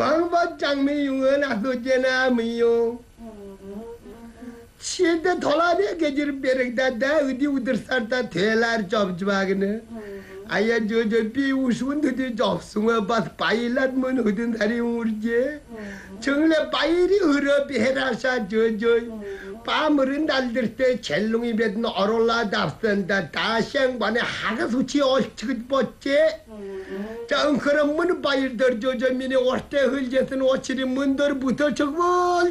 광바 장미용은 아소제나 미용 시대 돌아내 계절 베rek다 어디 우들살다 대lar 접주하기네 아야 저저 비우스운드디 접승어 봐 바일랏문 어딘 다리 우르제 정래 바일이 흐러 비해라사 저저 밤을은 날들 때 젤롱이 뱉는 어롤라 답선다 다시양반에 하가 수치 얼치긋 뻗제 자 그럼 문 바일들 저저 미니 월대 흘제선 오치리 문들 붙어 적월